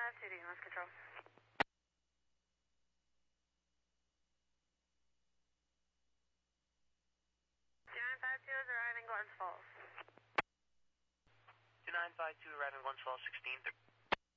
2952 to Unless Control. 2952 is arriving Glens Falls. 2952 arriving Glens Falls, 1630.